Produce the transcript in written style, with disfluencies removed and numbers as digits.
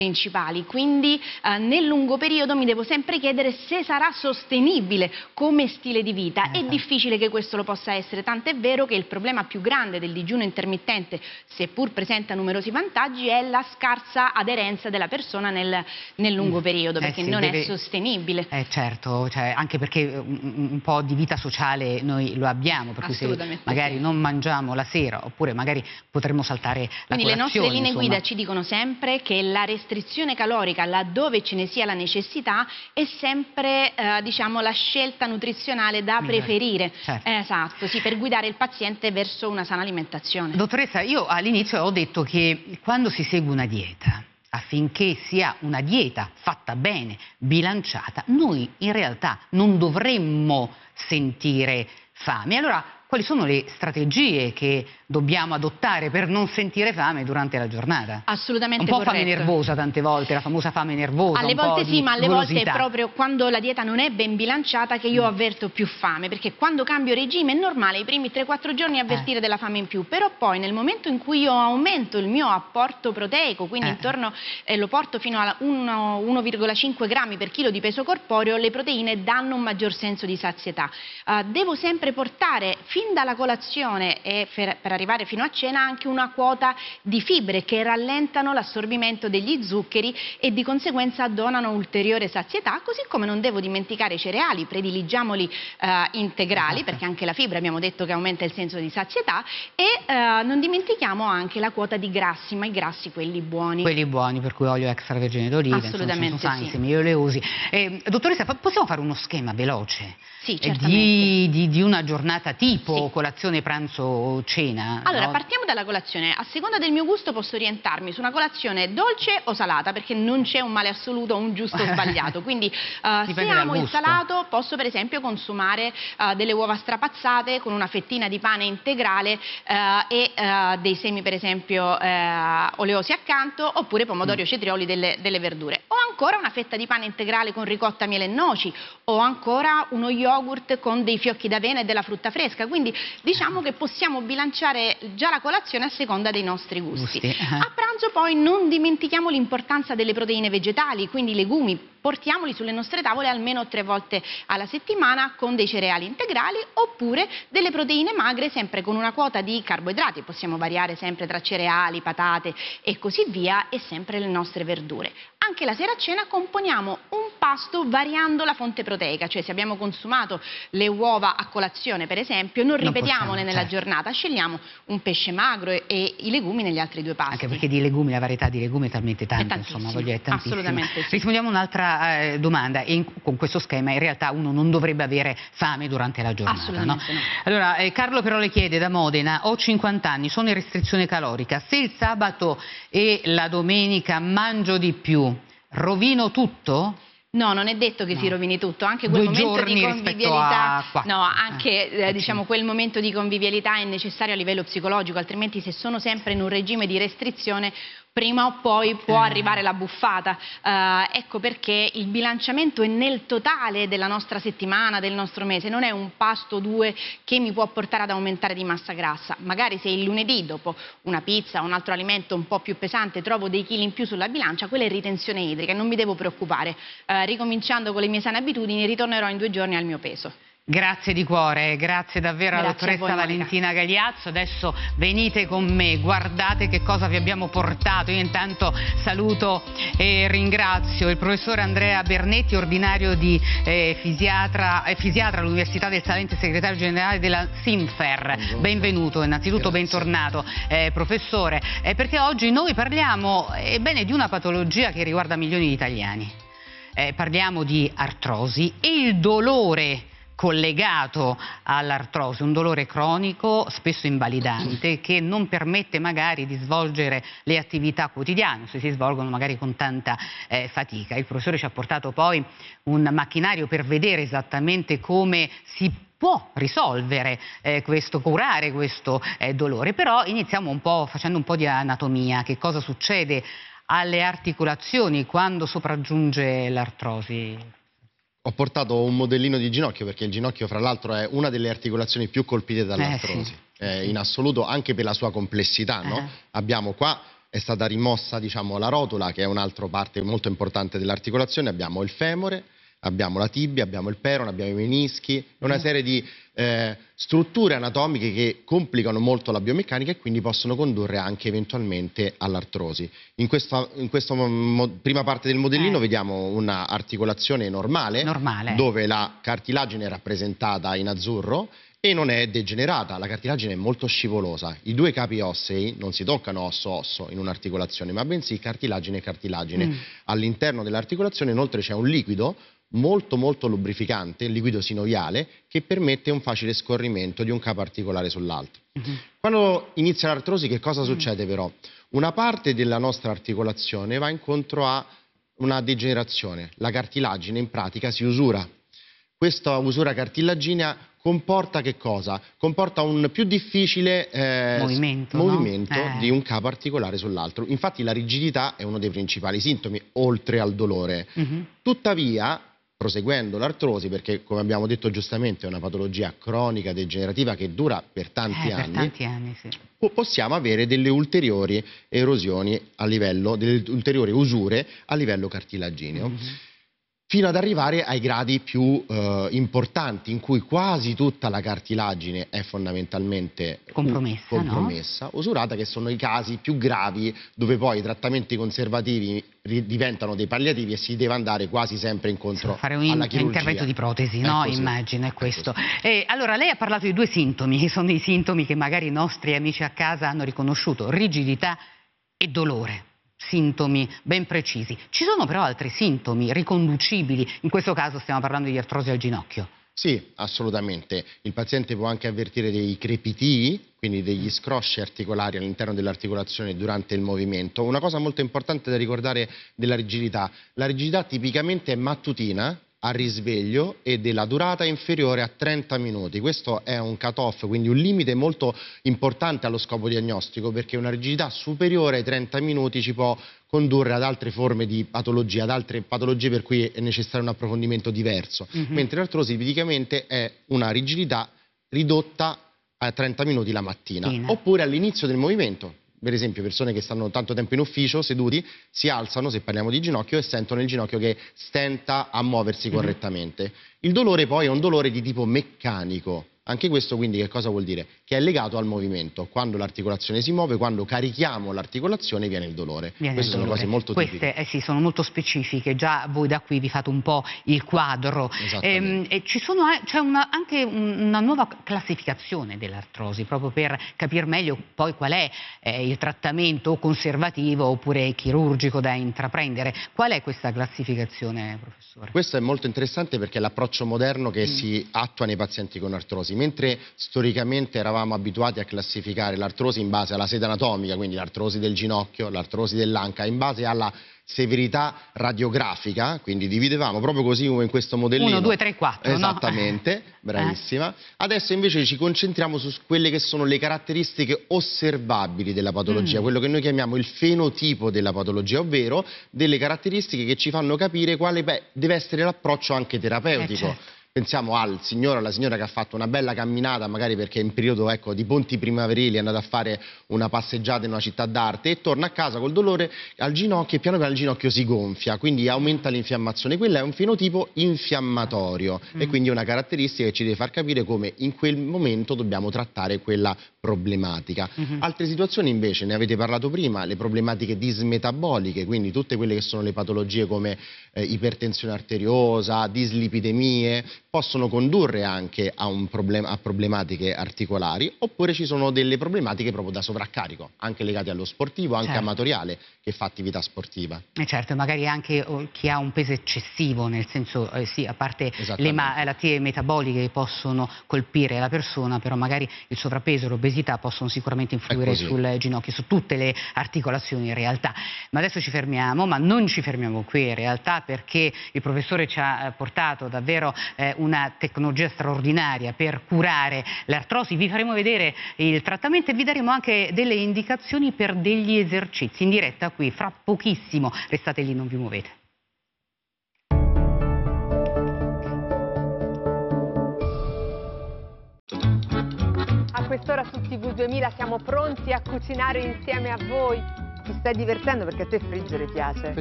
principali, quindi nel lungo periodo mi devo sempre chiedere se sarà sostenibile come stile di vita. È difficile che questo lo possa essere, tant'è vero che il problema più grande del digiuno intermittente, seppur presenta numerosi vantaggi, è la scarsa aderenza della persona nel lungo periodo, perché non è sostenibile. Certo, cioè, anche perché un po' di vita sociale noi lo abbiamo, per cui se magari non mangiamo la sera, oppure magari potremmo saltare la Quindi colazione. le nostre linee guida ci dicono sempre che la restrizione calorica, laddove ce ne sia la necessità, è sempre diciamo, la scelta nutrizionale da preferire. Certo. Esatto, sì, per guidare il paziente verso una sana alimentazione. Dottoressa, io all'inizio ho detto che quando si segue una dieta, affinché sia una dieta fatta bene, bilanciata, noi in realtà non dovremmo sentire fame. Allora, quali sono le strategie che dobbiamo adottare per non sentire fame durante la giornata? Assolutamente corretto. Un po' corretto. fame nervosa tante volte, la famosa fame nervosa. Alle volte sì, ma alle volte è proprio quando la dieta non è ben bilanciata che io avverto più fame, perché quando cambio regime è normale i primi 3-4 giorni avvertire della fame in più, però poi nel momento in cui io aumento il mio apporto proteico, quindi intorno lo porto fino a 1,5 grammi per chilo di peso corporeo, le proteine danno un maggior senso di sazietà. Devo sempre portare fin dalla colazione e per arrivare fino a cena anche una quota di fibre che rallentano l'assorbimento degli zuccheri e di conseguenza donano ulteriore sazietà, così come non devo dimenticare i cereali, prediligiamoli integrali, perché anche la fibra abbiamo detto che aumenta il senso di sazietà, e non dimentichiamo anche la quota di grassi, ma i grassi quelli buoni. Quelli buoni, per cui olio extravergine d'oliva, assolutamente sani, semi oleosi. Dottoressa, possiamo fare uno schema veloce? Sì, certamente. Di una giornata tipo, colazione, pranzo, cena? Allora, no? partiamo dalla colazione. A seconda del mio gusto posso orientarmi su una colazione dolce o salata, perché non c'è un male assoluto o un giusto o sbagliato. Quindi se amo il salato posso per esempio consumare delle uova strapazzate con una fettina di pane integrale e dei semi per esempio oleosi accanto, oppure pomodori o cetrioli, delle verdure. O ancora una fetta di pane integrale con ricotta, miele e noci, o ancora uno yogurt con dei fiocchi d'avena e della frutta fresca. Quindi diciamo che possiamo bilanciare già la colazione a seconda dei nostri gusti. A pranzo poi non dimentichiamo l'importanza delle proteine vegetali, quindi i legumi. Portiamoli sulle nostre tavole almeno 3 volte alla settimana con dei cereali integrali oppure delle proteine magre, sempre con una quota di carboidrati. Possiamo variare sempre tra cereali, patate e così via, e sempre le nostre verdure. Anche la sera a cena componiamo un pasto variando la fonte proteica, cioè se abbiamo consumato le uova a colazione per esempio non ripetiamole nella giornata, scegliamo un pesce magro e i legumi negli altri 2 pasti. Anche perché di legumi, la varietà di legumi è talmente tanta, insomma, è tantissima. Assolutamente sì. Rispondiamo a un'altra domanda, e con questo schema in realtà uno non dovrebbe avere fame durante la giornata. Assolutamente no? Allora, Carlo però le chiede da Modena: ho 50 anni, sono in restrizione calorica, se il sabato e la domenica mangio di più, rovino tutto? No, non è detto che si rovini tutto, anche quel momento di convivialità, diciamo quel momento di convivialità è necessario a livello psicologico, altrimenti se sono sempre in un regime di restrizione prima o poi può arrivare la buffata. Ecco perché il bilanciamento è nel totale della nostra settimana, del nostro mese, non è un pasto o 2 che mi può portare ad aumentare di massa grassa. Magari se il lunedì dopo una pizza o un altro alimento un po' più pesante trovo dei chili in più sulla bilancia, quella è ritenzione idrica e non mi devo preoccupare. Ricominciando con le mie sane abitudini ritornerò in 2 giorni al mio peso. Grazie di cuore, grazie davvero alla dottoressa Valentina Gagliazzo. Adesso venite con me, guardate che cosa vi abbiamo portato. Io intanto saluto e ringrazio il professore Andrea Bernetti, ordinario di fisiatra all'Università del Salento e segretario generale della Simfer. Benvenuto, innanzitutto bentornato professore, perché oggi noi parliamo di una patologia che riguarda milioni di italiani. Parliamo di artrosi e il dolore collegato all'artrosi, un dolore cronico, spesso invalidante, che non permette magari di svolgere le attività quotidiane, se si svolgono magari con tanta fatica. Il professore ci ha portato poi un macchinario per vedere esattamente come si può risolvere curare questo dolore. Però iniziamo facendo un po' di anatomia. Che cosa succede alle articolazioni quando sopraggiunge l'artrosi? Ho portato un modellino di ginocchio, perché il ginocchio fra l'altro è una delle articolazioni più colpite dall'artrosi, in assoluto, anche per la sua complessità, no? Abbiamo qua è stata rimossa, diciamo, la rotula, che è un'altra parte molto importante dell'articolazione. Abbiamo il femore, abbiamo la tibia, abbiamo il perone, abbiamo i menischi, una serie di strutture anatomiche che complicano molto la biomeccanica e quindi possono condurre anche eventualmente all'artrosi. In questa prima parte del modellino vediamo una articolazione normale, dove la cartilagine è rappresentata in azzurro e non è degenerata, la cartilagine è molto scivolosa. I due capi ossei non si toccano osso-osso in un'articolazione, ma bensì cartilagine e cartilagine. All'interno dell'articolazione inoltre c'è un liquido molto lubrificante, il liquido sinoviale, che permette un facile scorrimento di un capo articolare sull'altro. Quando inizia l'artrosi che cosa succede però? Una parte della nostra articolazione va incontro a una degenerazione, la cartilagine in pratica si usura. Questa usura cartilaginea comporta che cosa? Comporta un più difficile movimento di un capo articolare sull'altro. Infatti la rigidità è uno dei principali sintomi, oltre al dolore. Tuttavia, proseguendo l'artrosi, perché come abbiamo detto giustamente è una patologia cronica degenerativa che dura per tanti anni, possiamo avere delle ulteriori erosioni a livello, delle ulteriori usure a livello cartilagineo. Fino ad arrivare ai gradi più importanti, in cui quasi tutta la cartilagine è fondamentalmente compromessa, usurata, che sono i casi più gravi, dove poi i trattamenti conservativi diventano dei palliativi e si deve andare quasi sempre incontro alla chirurgia. Un intervento di protesi, no? Immagino, è questo. Allora, lei ha parlato di due sintomi, che sono i sintomi che magari i nostri amici a casa hanno riconosciuto: rigidità e dolore. Sintomi ben precisi. Ci sono però altri sintomi riconducibili, in questo caso stiamo parlando di artrosi al ginocchio. Sì, assolutamente. Il paziente può anche avvertire dei crepitii, quindi degli scrosci articolari all'interno dell'articolazione durante il movimento. Una cosa molto importante da ricordare della rigidità: la rigidità tipicamente è mattutina, a risveglio, e della durata inferiore a 30 minuti. Questo è un cut-off, quindi un limite molto importante allo scopo diagnostico, perché una rigidità superiore ai 30 minuti ci può condurre ad altre forme di patologia, ad altre patologie per cui è necessario un approfondimento diverso, mentre l'artrosi tipicamente è una rigidità ridotta a 30 minuti la mattina, oppure all'inizio del movimento. Per esempio, persone che stanno tanto tempo in ufficio seduti si alzano, se parliamo di ginocchio, e sentono il ginocchio che stenta a muoversi correttamente. Il dolore poi è un dolore di tipo meccanico. Anche questo quindi che cosa vuol dire? Che è legato al movimento. Quando l'articolazione si muove, quando carichiamo l'articolazione, viene il dolore. Queste sono cose molto tipiche. Queste sono molto specifiche, già voi da qui vi fate un po' il quadro. C'è anche una nuova classificazione dell'artrosi, proprio per capire meglio poi qual è il trattamento conservativo oppure chirurgico da intraprendere. Qual è questa classificazione, professore? Questo è molto interessante perché è l'approccio moderno che si attua nei pazienti con artrosi. Mentre storicamente eravamo abituati a classificare l'artrosi in base alla sede anatomica, quindi l'artrosi del ginocchio, l'artrosi dell'anca, in base alla severità radiografica, quindi dividevamo proprio così come in questo modellino. 1, 2, 3, 4. Esattamente, bravissima. Adesso invece ci concentriamo su quelle che sono le caratteristiche osservabili della patologia, quello che noi chiamiamo il fenotipo della patologia, ovvero delle caratteristiche che ci fanno capire quale deve essere l'approccio anche terapeutico. Pensiamo al signore o alla signora che ha fatto una bella camminata, magari perché in periodo di ponti primaverili è andata a fare una passeggiata in una città d'arte e torna a casa col dolore al ginocchio e piano piano il ginocchio si gonfia, quindi aumenta l'infiammazione. Quello è un fenotipo infiammatorio e quindi è una caratteristica che ci deve far capire come in quel momento dobbiamo trattare quella problematica. Altre situazioni invece, ne avete parlato prima, le problematiche dismetaboliche, quindi tutte quelle che sono le patologie come ipertensione arteriosa, dislipidemie, possono condurre anche a problematiche articolari, oppure ci sono delle problematiche proprio da sovraccarico, anche legate allo sportivo, anche amatoriale, che fa attività sportiva. Certo, magari anche chi ha un peso eccessivo, nel senso, sì, a parte le malattie metaboliche che possono colpire la persona, però magari il sovrappeso e l'obesità possono sicuramente influire sul ginocchio, su tutte le articolazioni in realtà. Ma adesso ci fermiamo, ma non ci fermiamo qui in realtà, perché il professore ci ha portato davvero una tecnologia straordinaria per curare l'artrosi. Vi faremo vedere il trattamento e vi daremo anche delle indicazioni per degli esercizi in diretta qui fra pochissimo. Restate lì, non vi muovete. A quest'ora su TV 2000 siamo pronti a cucinare insieme a voi Ti stai divertendo perché a te friggere piace.